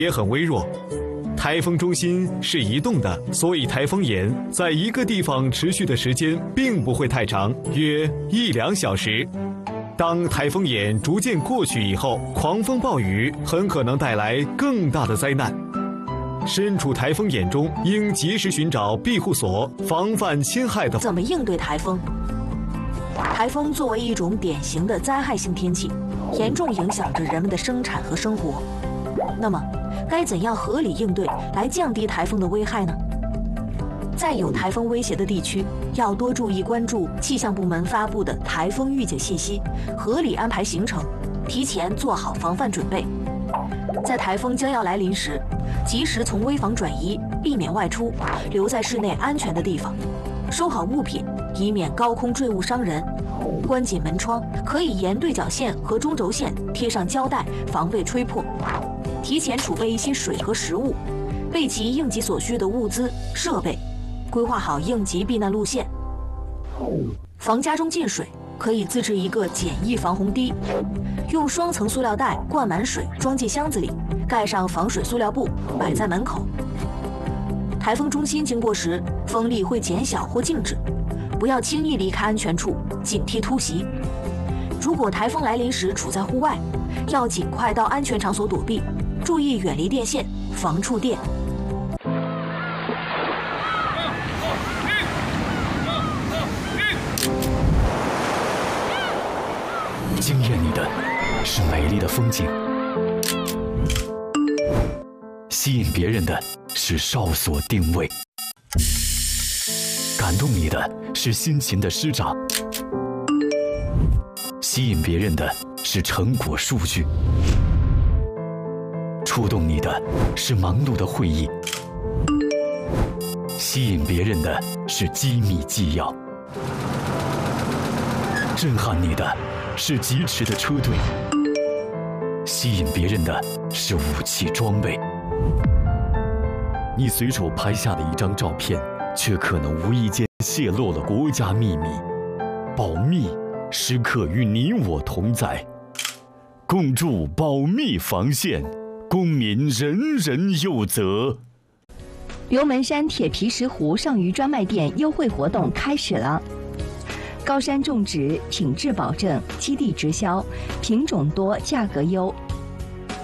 也很微弱。台风中心是移动的，所以台风眼在一个地方持续的时间并不会太长，约1-2小时。当台风眼逐渐过去以后，狂风暴雨很可能带来更大的灾难。身处台风眼中，应及时寻找庇护所，防范侵害的。 怎么应对台风？台风作为一种典型的灾害性天气，严重影响着人们的生产和生活。那么，该怎样合理应对来降低台风的危害呢？在有台风威胁的地区，要多注意关注气象部门发布的台风预警信息，合理安排行程，提前做好防范准备。在台风将要来临时，及时从危房转移，避免外出，留在室内安全的地方，收好物品，以免高空坠物伤人。关紧门窗，可以沿对角线和中轴线贴上胶带，防备吹破。提前储备一些水和食物，备齐应急所需的物资设备，规划好应急避难路线。防家中进水，可以自制一个简易防洪堤，用双层塑料袋灌满水，装进箱子里，盖上防水塑料布，摆在门口。台风中心经过时，风力会减小或静止，不要轻易离开安全处，警惕突袭。如果台风来临时处在户外，要尽快到安全场所躲避，注意远离电线，防触电。 惊艳你的是美丽的风景，吸引别人的是哨所定位，感动你的是辛勤的师长，吸引别人的是成果数据，触动你的是忙碌的会议，吸引别人的是机密纪要，震撼你的是疾驰的车队，吸引别人的是武器装备。你随手拍下的一张照片，却可能无意间泄露了国家秘密。保密时刻与你我同在，共筑保密防线，公民人人有责。 刘门山铁皮石斛上虞专卖店优惠活动开始了。高山种植，品质保证，基地直销，品种多，价格优，